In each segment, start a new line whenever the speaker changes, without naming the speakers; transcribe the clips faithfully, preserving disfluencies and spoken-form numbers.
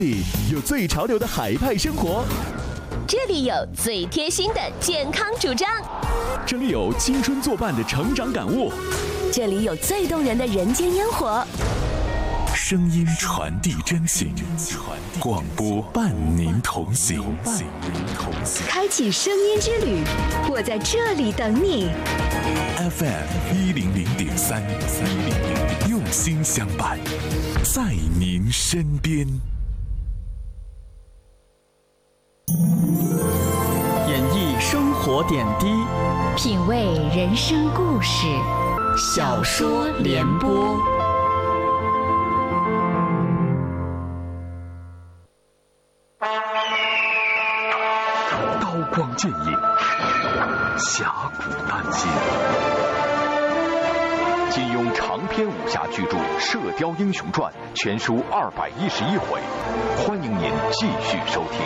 这里有最潮流的海派生活，
这里有最贴心的健康主张，
这里有青春作伴的成长感悟，
这里有最动人的人间烟火。
声音传递真情，广播伴您同行。
开启声音之旅，我在这里等你。
F M 一零零点三，用心相伴，在您身边。
演绎生活点滴，
品味人生故事，小说联播。
刀光剑影，侠骨丹心。金庸长篇武侠巨著《射雕英雄传》全书二百一十一回，欢迎您继续收听。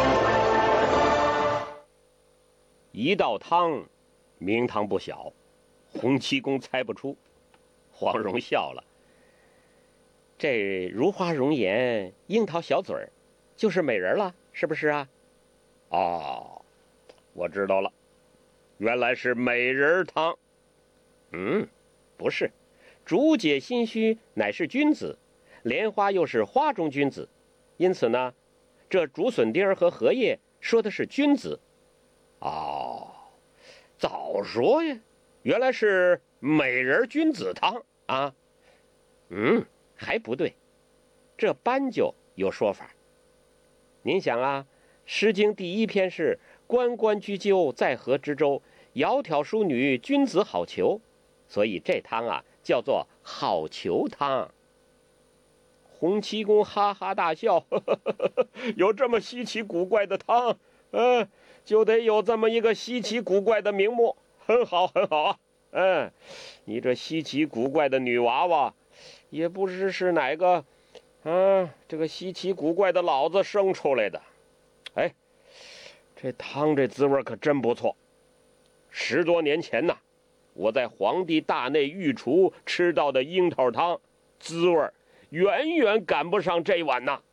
一道汤，名堂不小，洪七公猜不出。黄蓉笑了，这如花容颜，樱桃小嘴儿，就是美人了，是不是啊？哦，我知道了，原来是美人汤。嗯，不是，竹解心虚乃是君子，莲花又是花中君子，因此呢，这竹笋丁和荷叶说的是君子。哦，早说呀，原来是美人君子汤啊。嗯，还不对，这斑鸠有说法。您想啊，《诗经》第一篇是关关雎鸠，在河之洲，窈窕淑女，君子好逑，所以这汤啊叫做好逑汤。洪七公哈哈大笑，呵呵呵，有这么稀奇古怪的汤，嗯、呃，就得有这么一个稀奇古怪的名目，很好很好啊。嗯，你这稀奇古怪的女娃娃，也不知是哪个啊这个稀奇古怪的老子生出来的。哎，这汤这滋味可真不错。十多年前呢，我在皇帝大内御厨吃到的樱桃汤，滋味远远赶不上这碗呐。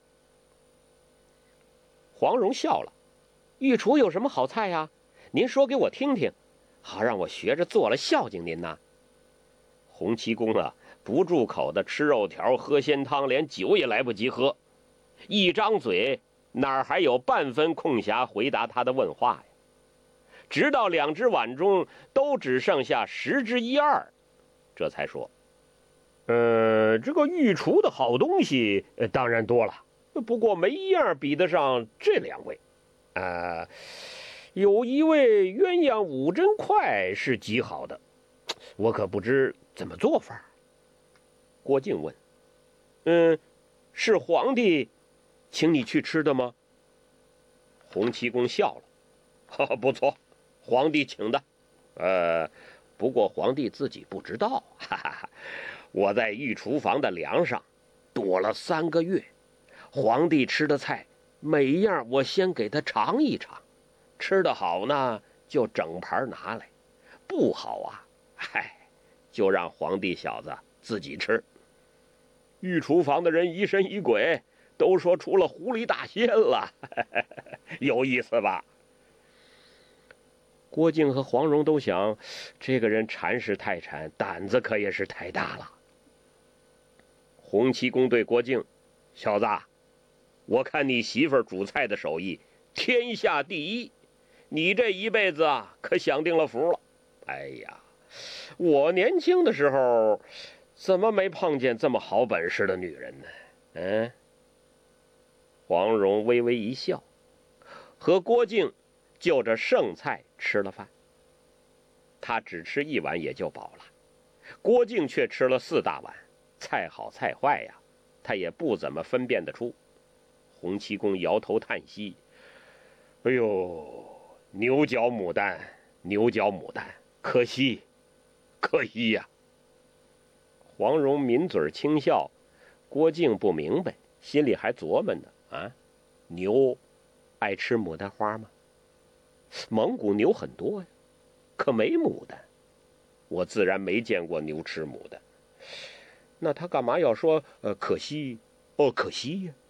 黄蓉笑了，御厨有什么好菜呀？您说给我听听，好让我学着做了孝敬您呐。洪七公啊，不住口的吃肉条喝鲜汤，连酒也来不及喝，一张嘴哪还有半分空暇回答他的问话呀？直到两只碗中都只剩下十之一二，这才说：“呃，这个御厨的好东西、呃、当然多了，不过没一样比得上这两位。啊、呃，有一位鸳鸯五针块是极好的，我可不知怎么做法。”郭靖问：“嗯，是皇帝请你去吃的吗？”洪七公笑了，哈哈，不错，皇帝请的。呃，不过皇帝自己不知道，哈哈哈。我在御厨房的梁上躲了三个月，皇帝吃的菜每一样我先给他尝一尝，吃得好呢就整盘拿来，不好啊，嗨，就让皇帝小子自己吃。御厨房的人疑神疑鬼，都说出了狐狸大仙了，有意思吧？郭靖和黄蓉都想，这个人馋是太馋，胆子可也是太大了。洪七公对郭靖：“小子，我看你媳妇儿煮菜的手艺天下第一，你这一辈子啊可享定了福了。哎呀，我年轻的时候怎么没碰见这么好本事的女人呢？”嗯。黄蓉微微一笑，和郭靖就着剩菜吃了饭。他只吃一碗也就饱了，郭靖却吃了四大碗，菜好菜坏呀，他也不怎么分辨得出。洪七公摇头叹息：“哎呦，牛角牡丹，牛角牡丹，可惜，可惜呀。”黄蓉抿嘴轻笑，郭靖不明白，心里还琢磨呢。啊，牛爱吃牡丹花吗？蒙古牛很多呀，可没牡丹，我自然没见过牛吃牡丹。那他干嘛要说呃可惜？哦，可惜呀、啊。